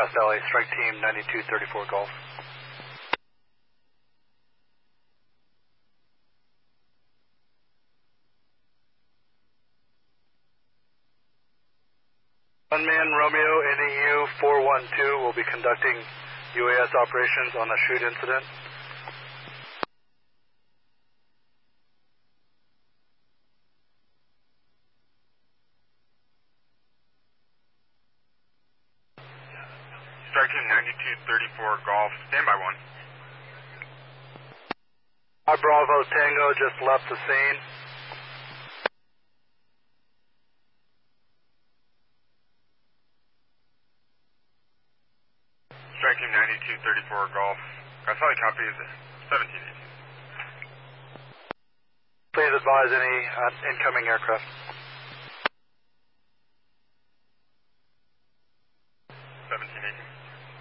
West LA, strike team 9234 Golf. Unmanned Romeo NEU 412 will be conducting UAS operations on a shoot incident. Strike team 9234 Golf, standby 1. Bravo Tango just left the scene. Strike team 9234 Golf, solid copy is 1718. Please advise any incoming aircraft. 1718.